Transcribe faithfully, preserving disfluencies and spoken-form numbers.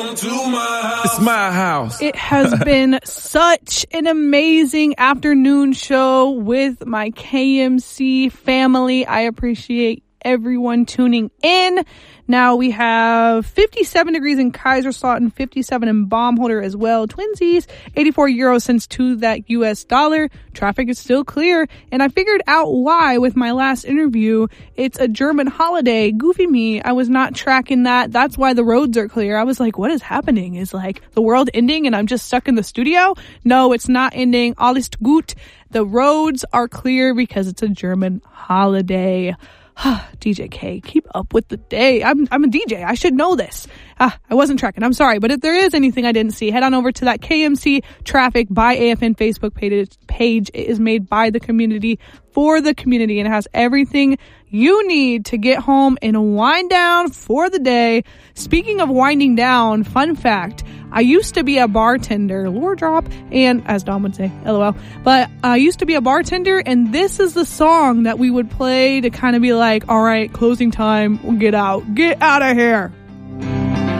It's my house. It has been such an amazing afternoon show with my K M C family. I appreciate everyone tuning in. Now we have fifty-seven degrees in Kaiserslautern, fifty-seven in Baumholder as well. Twinsies, eighty-four euro cents to that U S dollar. Traffic is still clear, and I figured out why with my last interview. It's a German holiday. Goofy me. I was not tracking that. That's why the roads are clear. I was like, what is happening? Is like the world ending and I'm just stuck in the studio? No, it's not ending. Alles gut. The roads are clear because it's a German holiday. D J K, keep up with the day. I'm I'm a D J. I should know this. Ah, I wasn't tracking. I'm sorry. But if there is anything I didn't see, head on over to that K M C Traffic by A F N Facebook page. page. It is made by the community for the community and it has everything you need to get home and wind down for the day. Speaking of winding down, fun fact, I used to be a bartender, lore drop, and as Dom would say, LOL, but I used to be a bartender, and this is the song that we would play to kind of be like, all right, closing time, get out, get out of here.